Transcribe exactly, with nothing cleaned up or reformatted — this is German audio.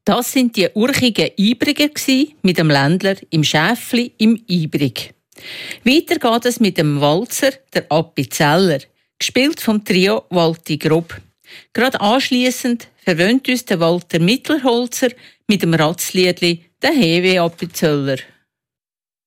Das sind die urchigen Ibriger mit dem Ländler im Schäfli im Ibrig. Weiter geht es mit dem Walzer, der Appenzeller, gespielt vom Trio Walti Grob. Gerade anschliessend verwöhnt uns der Walter Mittelholzer mit dem Ratzliedli «Der Hewe Appenzeller».